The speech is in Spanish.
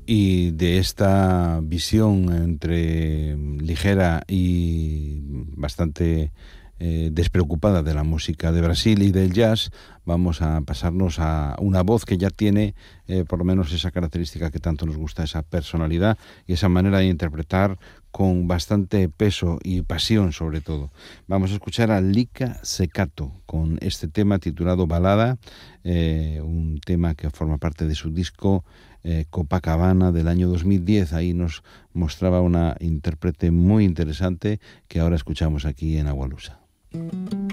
Y de esta visión entre ligera y bastante despreocupada de la música de Brasil y del jazz, vamos a pasarnos a una voz que ya tiene por lo menos esa característica que tanto nos gusta, esa personalidad y esa manera de interpretar con bastante peso y pasión sobre todo. Vamos a escuchar a Lika Secato con este tema titulado Balada, un tema que forma parte de su disco Copacabana del año 2010. Ahí nos mostraba una intérprete muy interesante que ahora escuchamos aquí en Agualusa.